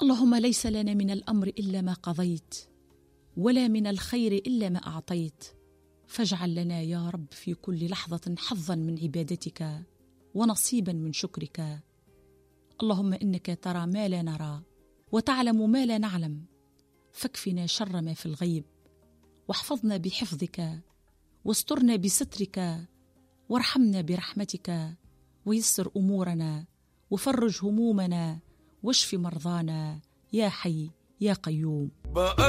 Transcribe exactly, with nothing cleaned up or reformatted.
اللهم ليس لنا من الأمر إلا ما قضيت، ولا من الخير إلا ما أعطيت، فاجعل لنا يا رب في كل لحظة حظا من عبادتك ونصيبا من شكرك. اللهم إنك ترى ما لا نرى وتعلم ما لا نعلم، فاكفنا شر ما في الغيب، واحفظنا بحفظك، واسترنا بسترك، وارحمنا برحمتك، ويسر أمورنا، وفرج همومنا، واشف مرضانا، يا حي يا قيوم.